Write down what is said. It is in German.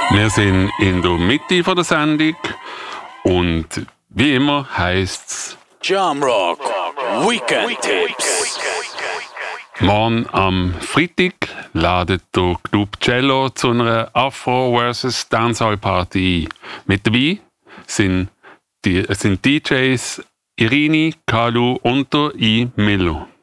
Wir sind in der Mitte von der Sendung und wie immer heisst's Jamrock Weekend Tipps. Morgen am Freitag ladet der Club Cello zu einer Afro vs. Dancehall Party ein. Mit dabei sind DJs Irini, Kalu und der I. Milo.